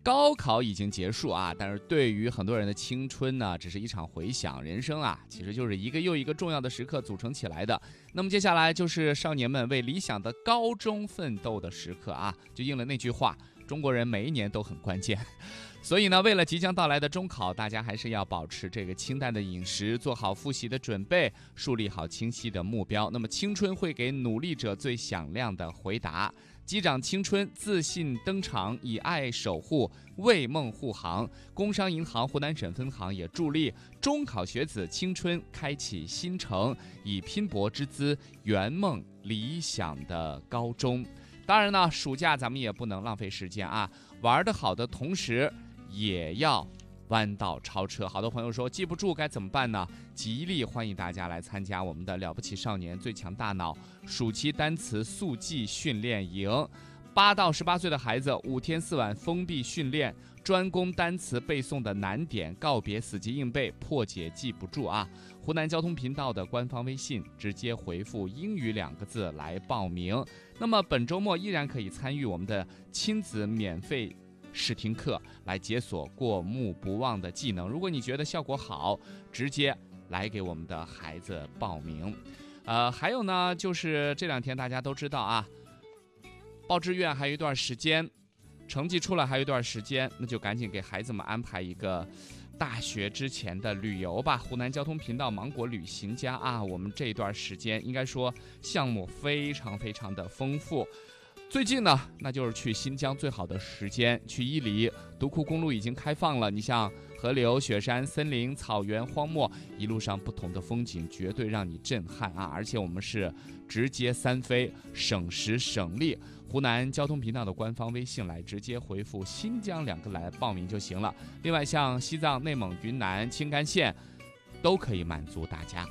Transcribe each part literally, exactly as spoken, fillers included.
高考已经结束啊，但是对于很多人的青春呢，只是一场回响。人生啊，其实就是一个又一个重要的时刻组成起来的。那么接下来就是少年们为理想的高中奋斗的时刻啊，就应了那句话：中国人每一年都很关键。所以呢，为了即将到来的中考，大家还是要保持这个清淡的饮食，做好复习的准备，树立好清晰的目标。那么青春会给努力者最响亮的回答。击掌青春，自信登场，以爱守护，为梦护航。工商银行湖南省分行也助力中考学子青春开启新程，以拼搏之姿圆梦理想的高中。当然呢，暑假咱们也不能浪费时间啊，玩得好的同时也要弯道超车。好多朋友说记不住该怎么办呢？极力欢迎大家来参加我们的了不起少年最强大脑暑期单词速记训练营。八到十八岁的孩子五天四晚封闭训练，专攻单词背诵的难点，告别死记硬背，破解记不住啊！湖南交通频道的官方微信直接回复英语两个字来报名。那么本周末依然可以参与我们的亲子免费试听课，来解锁过目不忘的技能。如果你觉得效果好，直接来给我们的孩子报名。呃，还有呢，就是这两天大家都知道啊，报志愿还有一段时间，成绩出来还有一段时间，那就赶紧给孩子们安排一个大学之前的旅游吧。湖南交通频道芒果旅行家啊，我们这一段时间应该说项目非常非常的丰富。最近呢，那就是去新疆最好的时间，去伊犁，独库公路已经开放了。你像河流、雪山、森林、草原、荒漠，一路上不同的风景，绝对让你震撼啊！而且我们是直接三飞，省时省力。湖南交通频道的官方微信来直接回复新疆两个来报名就行了。另外像西藏、内蒙、云南、青甘县都可以满足大家。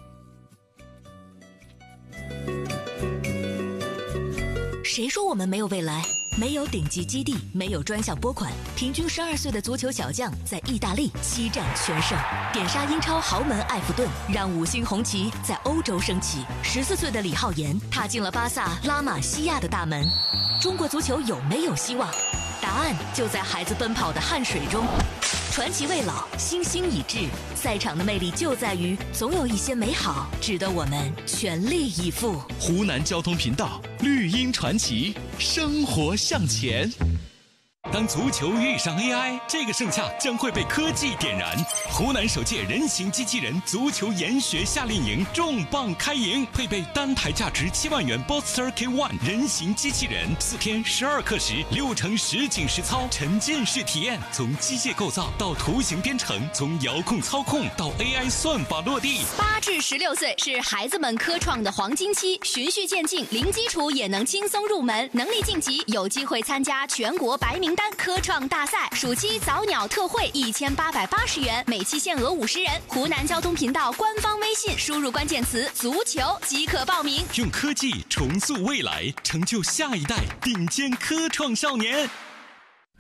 谁说我们没有未来？没有顶级基地，没有专项拨款，平均十二岁的足球小将在意大利七战全胜，点杀英超豪门埃弗顿，让五星红旗在欧洲升起。十四岁的李浩言踏进了巴萨拉玛西亚的大门。中国足球有没有希望？答案就在孩子奔跑的汗水中。传奇未老，星星已至。赛场的魅力就在于，总有一些美好值得我们全力以赴。 湖南交通频道，绿茵传奇，生活向前。当足球遇上 A I， 这个盛夏将会被科技点燃。湖南首届人形机器人足球研学夏令营重磅开营，配备单台价值七万元 Boxster K 一 人形机器人，四天十二课时，六成实景实操，沉浸式体验，从机械构造到图形编程，从遥控操控到 A I 算法落地。 八至十六岁是孩子们科创的黄金期，循序渐进，零基础也能轻松入门，能力晋级有机会参加全国白名单科创大赛。暑期早鸟特惠一千八百八十元，每期限额五十人。湖南交通频道官方微信输入关键词足球即可报名。 用科技重塑未来，成就下一代顶尖科创少年。